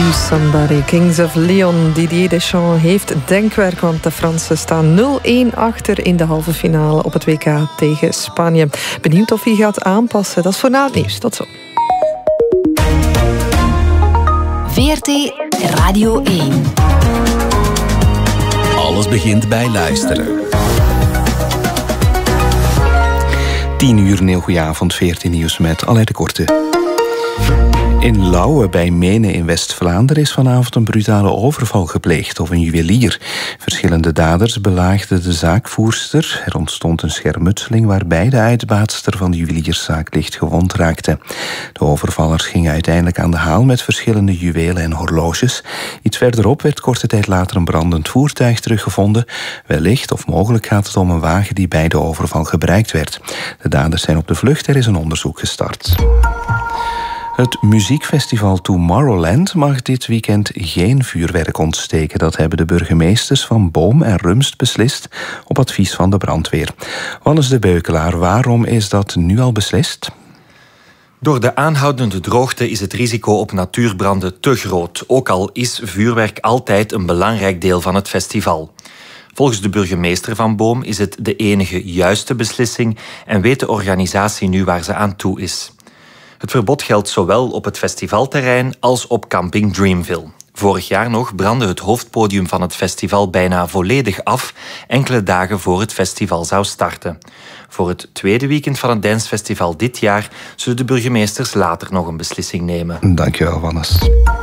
You Somebody. Kings of Leon. Didier Deschamps heeft denkwerk, want de Fransen staan 0-1 achter in de halve finale op het WK tegen Spanje. Benieuwd of hij gaat aanpassen. Dat is voor na het nieuws. Tot zo. VRT Radio 1. Alles begint bij luisteren. 10 uur, een heel goeie avond, 14 nieuws met Alain de Korte. In Lauwe bij Menen in West-Vlaanderen is vanavond een brutale overval gepleegd op een juwelier. Verschillende daders belaagden de zaakvoerster. Er ontstond een schermutseling waarbij de uitbaatster van de juwelierszaak licht gewond raakte. De overvallers gingen uiteindelijk aan de haal met verschillende juwelen en horloges. Iets verderop werd korte tijd later een brandend voertuig teruggevonden. Wellicht of mogelijk gaat het om een wagen die bij de overval gebruikt werd. De daders zijn op de vlucht, er is een onderzoek gestart. Het muziekfestival Tomorrowland mag dit weekend geen vuurwerk ontsteken. Dat hebben de burgemeesters van Boom en Rumst beslist op advies van de brandweer. Wannes de Beukelaar, waarom is dat nu al beslist? Door de aanhoudende droogte is het risico op natuurbranden te groot. Ook al is vuurwerk altijd een belangrijk deel van het festival. Volgens de burgemeester van Boom is het de enige juiste beslissing en weet de organisatie nu waar ze aan toe is. Het verbod geldt zowel op het festivalterrein als op camping Dreamville. Vorig jaar nog brandde het hoofdpodium van het festival bijna volledig af, enkele dagen voor het festival zou starten. Voor het tweede weekend van het dancefestival dit jaar zullen de burgemeesters later nog een beslissing nemen. Dankjewel, Wannes.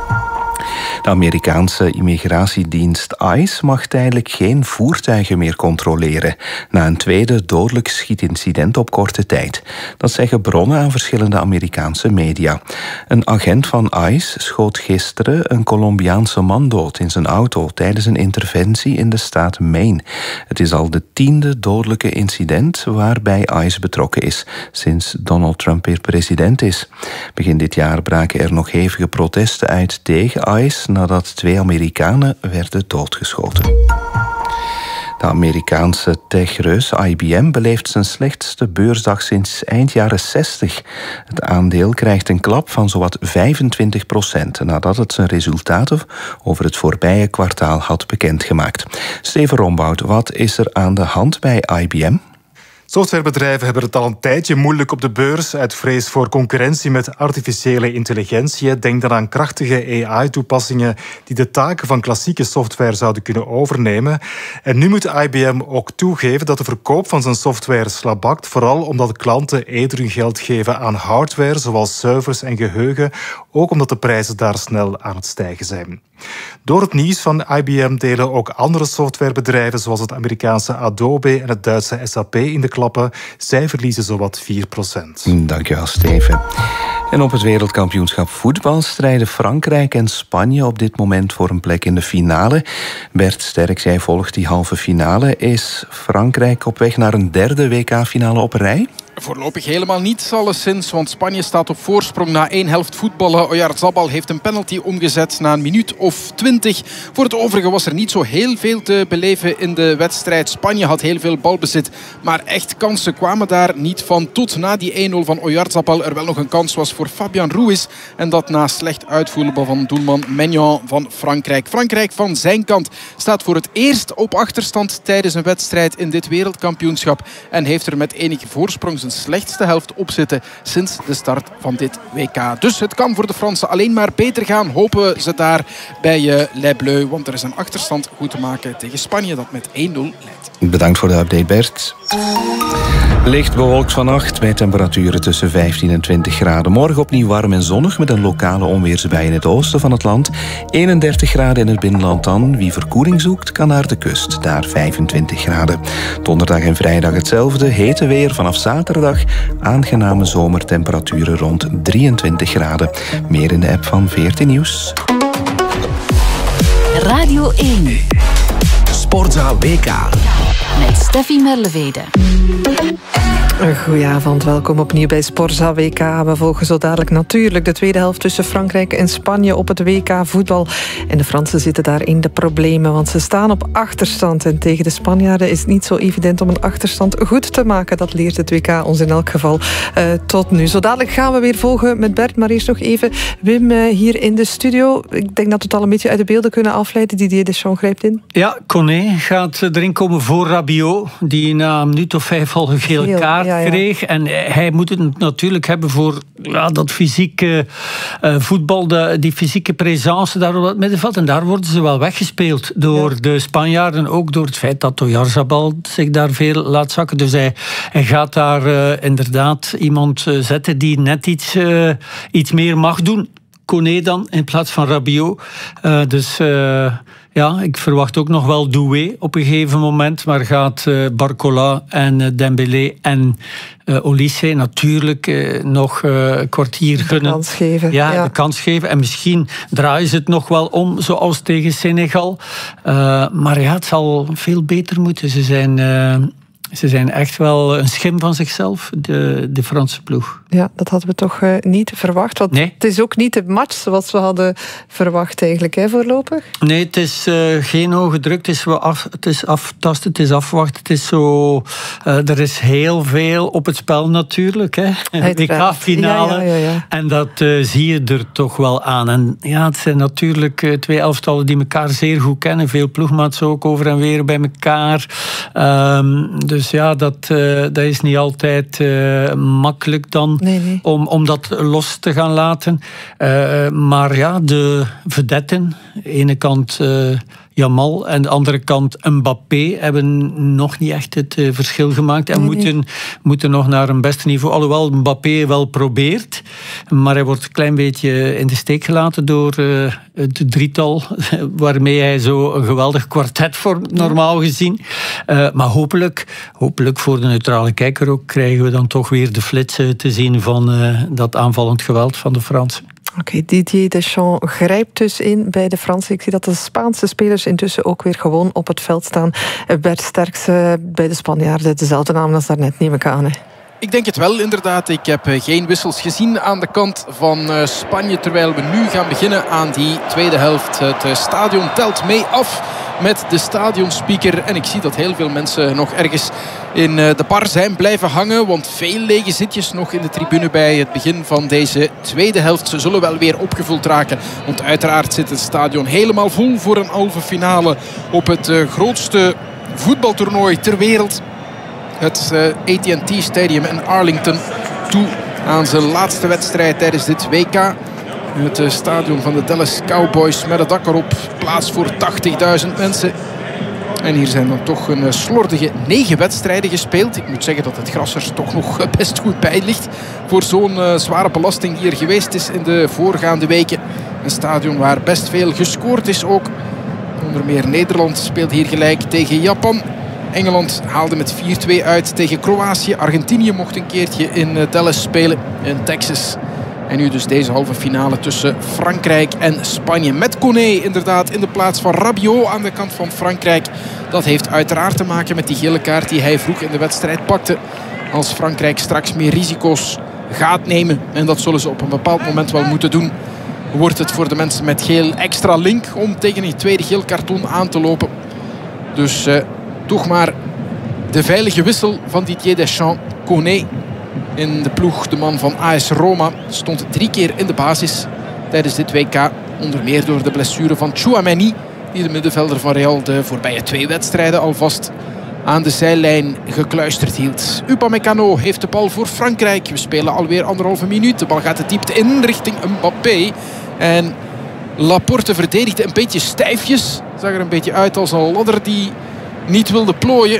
De Amerikaanse immigratiedienst ICE mag tijdelijk geen voertuigen meer controleren na een tweede dodelijk schietincident op korte tijd. Dat zeggen bronnen aan verschillende Amerikaanse media. Een agent van ICE schoot gisteren een Colombiaanse man dood in zijn auto tijdens een interventie in de staat Maine. Het is al de 10e dodelijke incident waarbij ICE betrokken is sinds Donald Trump weer president is. Begin dit jaar braken er nog hevige protesten uit tegen ICE nadat 2 Amerikanen werden doodgeschoten. De Amerikaanse techreus IBM beleeft zijn slechtste beursdag sinds eind jaren 60. Het aandeel krijgt een klap van zowat 25% nadat het zijn resultaten over het voorbije kwartaal had bekendgemaakt. Steven Rombout, wat is er aan de hand bij IBM? Softwarebedrijven hebben het al een tijdje moeilijk op de beurs uit vrees voor concurrentie met artificiële intelligentie. Denk dan aan krachtige AI-toepassingen die de taken van klassieke software zouden kunnen overnemen. En nu moet IBM ook toegeven dat de verkoop van zijn software slabakt, vooral omdat klanten eerder hun geld geven aan hardware, zoals servers en geheugen, ook omdat de prijzen daar snel aan het stijgen zijn. Door het nieuws van IBM delen ook andere softwarebedrijven, zoals het Amerikaanse Adobe en het Duitse SAP, in de klappen. Zij verliezen zowat 4%. Dankjewel, Steven. En op het wereldkampioenschap voetbal strijden Frankrijk en Spanje op dit moment voor een plek in de finale. Bert Sterks, jij volgt die halve finale. Is Frankrijk op weg naar een derde WK-finale op rij? Voorlopig helemaal niet, alleszins, want Spanje staat op voorsprong na 1 helft voetballen. Oyarzabal heeft een penalty omgezet na een minuut of 20. Voor het overige was er niet zo heel veel te beleven in de wedstrijd. Spanje had heel veel balbezit, maar echt kansen kwamen daar niet van. Tot na die 1-0 van Oyarzabal er wel nog een kans was voor Fabian Ruiz. En dat na slecht uitvoeren van doelman Maignan van Frankrijk. Frankrijk van zijn kant staat voor het eerst op achterstand tijdens een wedstrijd in dit wereldkampioenschap. En heeft er met enige voorsprong zijn slechtste helft opzitten sinds de start van dit WK. Dus het kan voor de Fransen alleen maar beter gaan. Hopen ze daar bij Les Bleus. Want er is een achterstand goed te maken tegen Spanje dat met 1-0 leidt. Bedankt voor de update, Bert. Licht bewolkt vannacht bij temperaturen tussen 15 en 20 graden. Morgen opnieuw warm en zonnig met een lokale onweersbui in het oosten van het land. 31 graden in het binnenland dan. Wie verkoeling zoekt, kan naar de kust. Daar 25 graden. Donderdag en vrijdag hetzelfde. Hete weer vanaf zaterdag. Aangename zomertemperaturen rond 23 graden. Meer in de app van VRT Nieuws. Radio 1. Sportzaal WK. met Steffi Merlevede. Goedenavond, welkom opnieuw bij Sporza WK. We volgen zo dadelijk natuurlijk de tweede helft tussen Frankrijk en Spanje op het WK voetbal. En de Fransen zitten daar in de problemen, want ze staan op achterstand. En tegen de Spanjaarden is het niet zo evident om een achterstand goed te maken. Dat leert het WK ons in elk geval tot nu. Zo dadelijk gaan we weer volgen met Bert, maar eerst nog even Wim hier in de studio. Ik denk dat we het al een beetje uit de beelden kunnen afleiden. Didier Deschamps grijpt in. Ja, Koné gaat erin komen voor Rabiot, die na een minuut of 5 al een gele kaart kreeg. En hij moet het natuurlijk hebben voor dat fysieke voetbal, die fysieke presence daar op het middenveld. En daar worden ze wel weggespeeld door de Spanjaarden. Ook door het feit dat Oyarzabal zich daar veel laat zakken. Dus hij gaat daar inderdaad iemand zetten die net iets meer mag doen. Koné dan, in plaats van Rabiot. Ik verwacht ook nog wel Doué op een gegeven moment. Maar gaat Barcola en Dembélé en Olise natuurlijk nog een kwartier gunnen. De kans geven. De kans geven. En misschien draaien ze het nog wel om, zoals tegen Senegal. Maar het zal veel beter moeten. Ze zijn echt wel een schim van zichzelf, de Franse ploeg. Ja, dat hadden we toch niet verwacht. Want het is ook niet de match zoals we hadden verwacht eigenlijk, voorlopig? Nee, het is geen hoge druk. Het is aftasten, het is afwachten. Het is zo... er is heel veel op het spel natuurlijk. WK-finale. Ja. En dat zie je er toch wel aan. En het zijn natuurlijk 2 elftallen die elkaar zeer goed kennen. Veel ploegmaats ook over en weer bij elkaar. Dus dat is niet altijd makkelijk dan om dat los te gaan laten. Maar de vedetten, aan de ene kant Yamal en aan de andere kant Mbappé, hebben nog niet echt het verschil gemaakt en moeten nog naar een beste niveau. Alhoewel Mbappé wel probeert, maar hij wordt een klein beetje in de steek gelaten door het drietal waarmee hij zo een geweldig kwartet vormt, normaal gezien. Maar hopelijk voor de neutrale kijker ook krijgen we dan toch weer de flitsen te zien van dat aanvallend geweld van de Fransen. Oké, Didier Deschamps grijpt dus in bij de Fransen. Ik zie dat de Spaanse spelers intussen ook weer gewoon op het veld staan. Bert Sterks, bij de Spanjaarden dezelfde naam als daarnet, neem ik aan. Ik denk het wel, inderdaad. Ik heb geen wissels gezien aan de kant van Spanje. Terwijl we nu gaan beginnen aan die tweede helft. Het stadion telt mee af met de stadionspeaker. En ik zie dat heel veel mensen nog ergens in de bar zijn blijven hangen. Want veel lege zitjes nog in de tribune bij het begin van deze tweede helft. Ze zullen wel weer opgevuld raken. Want uiteraard zit het stadion helemaal vol voor een halve finale op het grootste voetbaltoernooi ter wereld. Het AT&T Stadium in Arlington toe aan zijn laatste wedstrijd tijdens dit WK. Het stadion van de Dallas Cowboys met het dak erop. Plaats voor 80.000 mensen. En hier zijn dan toch een slordige 9 wedstrijden gespeeld. Ik moet zeggen dat het gras er toch nog best goed bij ligt. Voor zo'n zware belasting die er geweest is in de voorgaande weken. Een stadion waar best veel gescoord is ook. Onder meer Nederland speelt hier gelijk tegen Japan. Engeland haalde met 4-2 uit tegen Kroatië. Argentinië mocht een keertje in Dallas spelen in Texas. En nu dus deze halve finale tussen Frankrijk en Spanje. Met Koné inderdaad in de plaats van Rabiot aan de kant van Frankrijk. Dat heeft uiteraard te maken met die gele kaart die hij vroeg in de wedstrijd pakte. Als Frankrijk straks meer risico's gaat nemen, en dat zullen ze op een bepaald moment wel moeten doen, wordt het voor de mensen met geel extra link om tegen die tweede geel karton aan te lopen. Dus toch maar de veilige wissel van Didier Deschamps. Koné in de ploeg, de man van AS Roma, stond 3 keer in de basis tijdens dit WK. Onder meer door de blessure van Tchouaméni, die de middenvelder van Real de voorbije 2 wedstrijden alvast aan de zijlijn gekluisterd hield. Upamecano heeft de bal voor Frankrijk. We spelen alweer 1,5 minuut. De bal gaat de diepte in richting Mbappé. En Laporte verdedigde een beetje stijfjes. Zag er een beetje uit als een ladder die niet wilde plooien.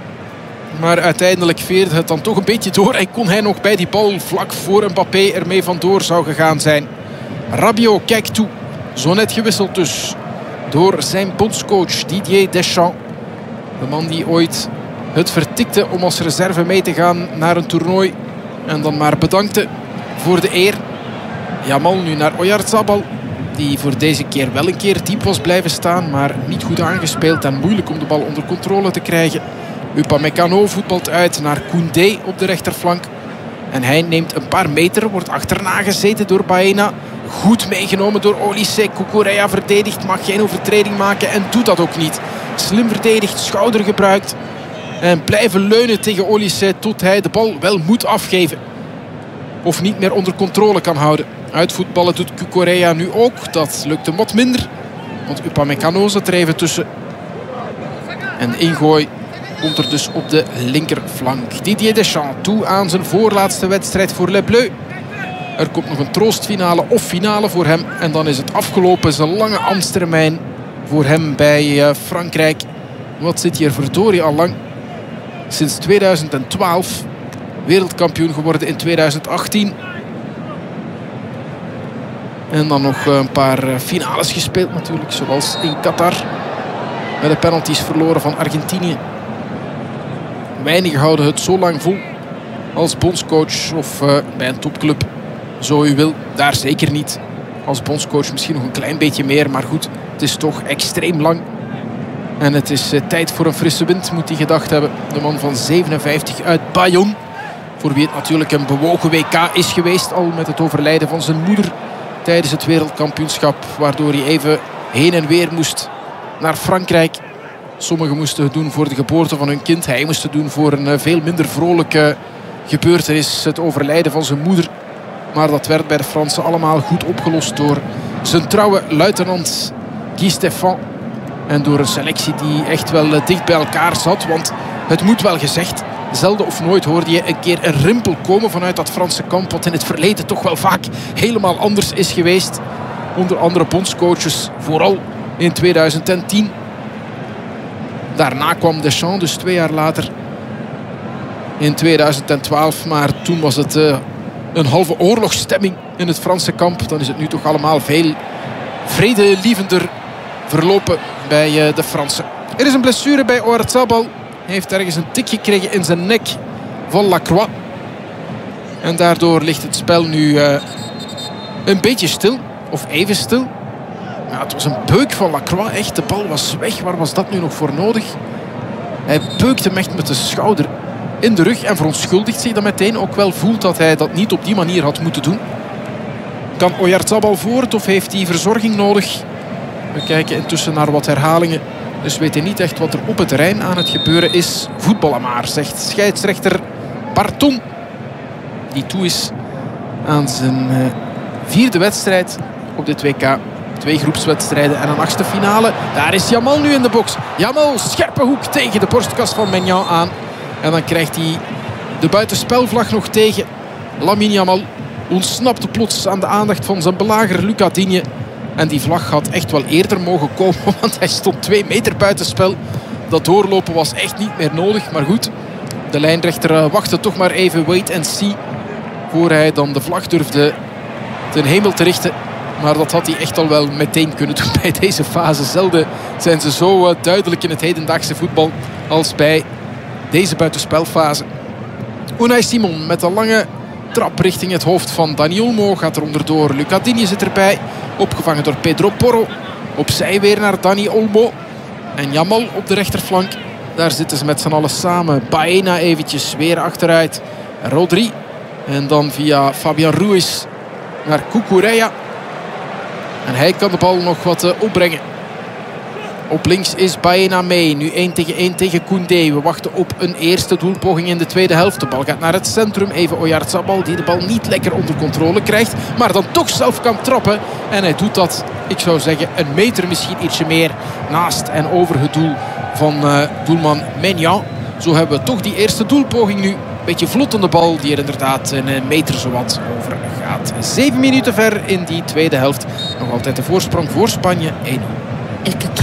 Maar uiteindelijk veerde het dan toch een beetje door. En kon hij nog bij die bal vlak voor Mbappé ermee vandoor zou gegaan zijn. Rabiot kijkt toe. Zo net gewisseld dus door zijn bondscoach Didier Deschamps. De man die ooit het vertikte om als reserve mee te gaan naar een toernooi. En dan maar bedankte voor de eer. Yamal nu naar Oyarzabal. Die voor deze keer wel een keer diep was blijven staan. Maar niet goed aangespeeld en moeilijk om de bal onder controle te krijgen. Upamecano voetbalt uit naar Koundé op de rechterflank. En hij neemt een paar meter, wordt achterna gezeten door Baena. Goed meegenomen door Olise. Cucurella verdedigt, mag geen overtreding maken en doet dat ook niet. Slim verdedigd, schouder gebruikt. En blijven leunen tegen Olise tot hij de bal wel moet afgeven. Of niet meer onder controle kan houden. Uitvoetballen doet Cucurella nu ook. Dat lukt hem wat minder. Want Upamecano zit er even tussen. En de ingooi komt er dus op de linkerflank. Didier Deschamps toe aan zijn voorlaatste wedstrijd voor Les Bleus. Er komt nog een troostfinale of finale voor hem. En dan is het afgelopen. Zijn lange ambtstermijn voor hem bij Frankrijk. Wat zit hier verdorie al lang. Sinds 2012. Wereldkampioen geworden in 2018. En dan nog een paar finales gespeeld natuurlijk. Zoals in Qatar. Met de penalties verloren van Argentinië. Weinigen houden het zo lang vol als bondscoach of bij een topclub. Zo u wil, daar zeker niet. Als bondscoach misschien nog een klein beetje meer. Maar goed, het is toch extreem lang. En het is tijd voor een frisse wind, moet hij gedacht hebben. De man van 57 uit Bayonne. Voor wie het natuurlijk een bewogen WK is geweest. Al met het overlijden van zijn moeder tijdens het wereldkampioenschap. Waardoor hij even heen en weer moest naar Frankrijk. Sommigen moesten het doen voor de geboorte van hun kind. Hij moest het doen voor een veel minder vrolijke gebeurtenis. Het overlijden van zijn moeder. Maar dat werd bij de Fransen allemaal goed opgelost door zijn trouwe luitenant Guy Stéphane. En door een selectie die echt wel dicht bij elkaar zat. Want het moet wel gezegd, zelden of nooit hoorde je een keer een rimpel komen vanuit dat Franse kamp. Wat in het verleden toch wel vaak helemaal anders is geweest. Onder andere bondscoaches, vooral in 2010. Daarna kwam Deschamps, dus 2 jaar later. In 2012, maar toen was het een halve oorlogsstemming in het Franse kamp. Dan is het nu toch allemaal veel vredelievender verlopen bij de Fransen. Er is een blessure bij Oyarzabal. Hij heeft ergens een tik gekregen in zijn nek van Lacroix. En daardoor ligt het spel nu een beetje stil. Of even stil. Ja, het was een beuk van Lacroix. Echt, de bal was weg. Waar was dat nu nog voor nodig? Hij beukte hem echt met de schouder in de rug. En verontschuldigt zich dan meteen. Ook wel voelt dat hij dat niet op die manier had moeten doen. Kan Oyarzabal voort of heeft hij verzorging nodig? We kijken intussen naar wat herhalingen. Dus weten niet echt wat er op het terrein aan het gebeuren is. Voetballen maar, zegt scheidsrechter Barton. Die toe is aan zijn 4e wedstrijd op dit WK. 2 groepswedstrijden en een 8e finale. Daar is Yamal nu in de box. Yamal, scherpe hoek tegen de borstkas van Maignan aan. En dan krijgt hij de buitenspelvlag nog tegen. Lamine Yamal ontsnapte plots aan de aandacht van zijn belager Lucas Digne. En die vlag had echt wel eerder mogen komen, want hij stond 2 meter buitenspel. Dat doorlopen was echt niet meer nodig. Maar goed, de lijnrechter wachtte toch maar even wait and see. Voor hij dan de vlag durfde ten hemel te richten. Maar dat had hij echt al wel meteen kunnen doen bij deze fase. Zelden zijn ze zo duidelijk in het hedendaagse voetbal als bij deze buitenspelfase. Unai Simon met een lange trap richting het hoofd van Dani Olmo. Gaat er onderdoor. Lucas Digne zit erbij. Opgevangen door Pedro Porro. Opzij weer naar Dani Olmo. En Yamal op de rechterflank. Daar zitten ze met z'n allen samen. Baena eventjes weer achteruit. Rodri. En dan via Fabian Ruiz naar Cucurella. En hij kan de bal nog wat opbrengen. Op links is Baena mee. Nu 1 tegen 1 tegen Koundé. We wachten op een eerste doelpoging in de tweede helft. De bal gaat naar het centrum. Even Oyarzabal die de bal niet lekker onder controle krijgt. Maar dan toch zelf kan trappen. En hij doet dat, ik zou zeggen, een meter misschien ietsje meer naast en over het doel van doelman Maignan. Zo hebben we toch die eerste doelpoging nu. Beetje vlottende bal die er inderdaad een meter zowat over gaat. 7 minuten ver in die tweede helft. Nog altijd de voorsprong voor Spanje 1-0.